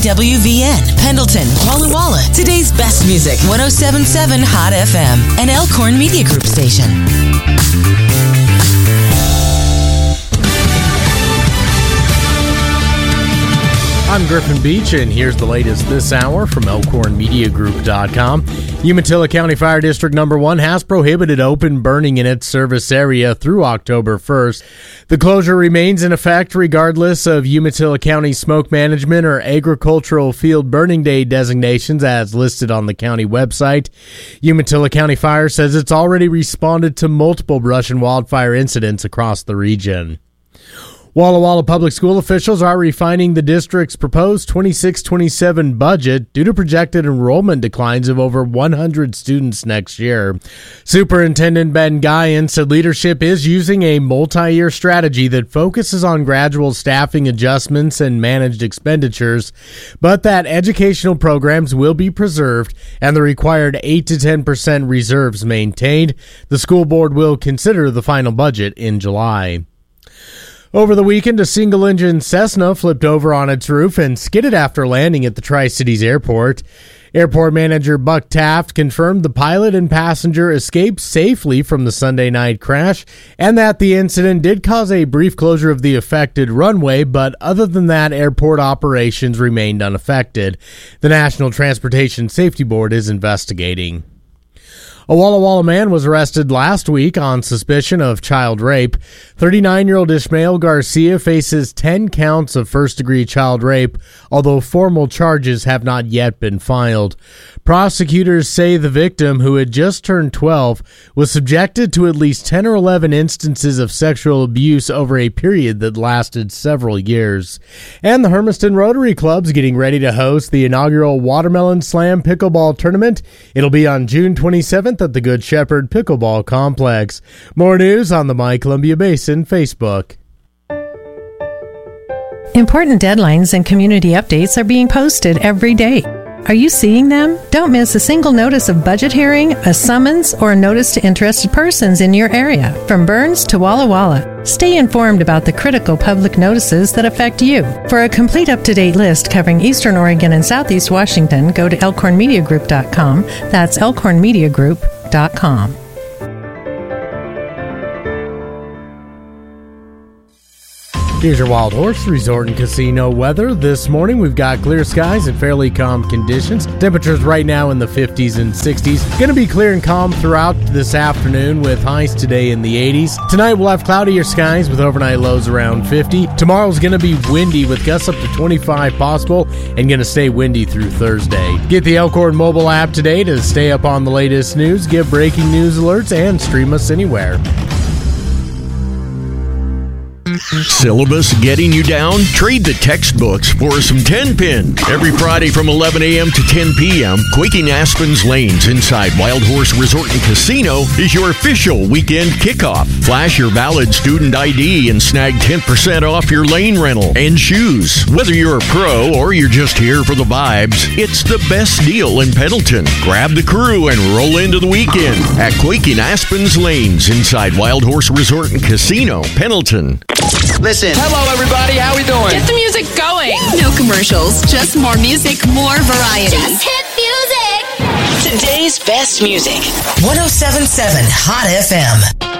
WVN, Pendleton, Walla Walla. Today's best music, 107.7 Hot FM, an Elkhorn Media Group station. I'm Griffin Beach, and here's the latest this hour from ElkhornMediaGroup.com. Umatilla County Fire District Number 1 has prohibited open burning in its service area through October 1st. The closure remains in effect regardless of Umatilla County Smoke Management or Agricultural Field Burning Day designations as listed on the county website. Umatilla County Fire says it's already responded to multiple brush and wildfire incidents across the region. Walla Walla Public School officials are refining the district's proposed 26-27 budget due to projected enrollment declines of over 100 students next year. Superintendent Ben Guyan said leadership is using a multi-year strategy that focuses on gradual staffing adjustments and managed expenditures, but that educational programs will be preserved and the required 8 to 10% reserves maintained. The school board will consider the final budget in July. Over the weekend, a single-engine Cessna flipped over on its roof and skidded after landing at the Tri-Cities Airport. Airport manager Buck Taft confirmed the pilot and passenger escaped safely from the Sunday night crash and that the incident did cause a brief closure of the affected runway, but other than that, airport operations remained unaffected. The National Transportation Safety Board is investigating. A Walla Walla man was arrested last week on suspicion of child rape. 39-year-old Ishmael Garcia faces 10 counts of first-degree child rape, although formal charges have not yet been filed. Prosecutors say the victim, who had just turned 12, was subjected to at least 10 or 11 instances of sexual abuse over a period that lasted several years. And the Hermiston Rotary Club's getting ready to host the inaugural Watermelon Slam Pickleball Tournament. It'll be on June 27th at the Good Shepherd Pickleball Complex. More news on the My Columbia Basin Facebook. Important deadlines and community updates are being posted every day. Are you seeing them? Don't miss a single notice of budget hearing, a summons, or a notice to interested persons in your area, from Burns to Walla Walla. Stay informed about the critical public notices that affect you. For a complete up-to-date list covering Eastern Oregon and Southeast Washington, go to ElkhornMediaGroup.com. That's ElkhornMediaGroup.com. Here's your Wild Horse Resort and Casino weather. This morning, we've got clear skies and fairly calm conditions. Temperatures right now in the 50s and 60s. Going to be clear and calm throughout this afternoon with highs today in the 80s. Tonight, we'll have cloudier skies with overnight lows around 50. Tomorrow's going to be windy with gusts up to 25 possible and going to stay windy through Thursday. Get the Elkhorn mobile app today to stay up on the latest news, get breaking news alerts, and stream us anywhere. Syllabus getting you down? Trade the textbooks for some 10-pin. Every Friday from 11 a.m. to 10 p.m., Quaking Aspen's Lanes inside Wild Horse Resort and Casino is your official weekend kickoff. Flash your valid student ID and snag 10% off your lane rental and shoes. Whether you're a pro or you're just here for the vibes, it's the best deal in Pendleton. Grab the crew and roll into the weekend at Quaking Aspen's Lanes inside Wild Horse Resort and Casino, Pendleton. Listen. Hello, everybody. How we doing? Get the music going. No commercials. Just more music, more variety. Just hit music. Today's best music, 107.7 Hot FM.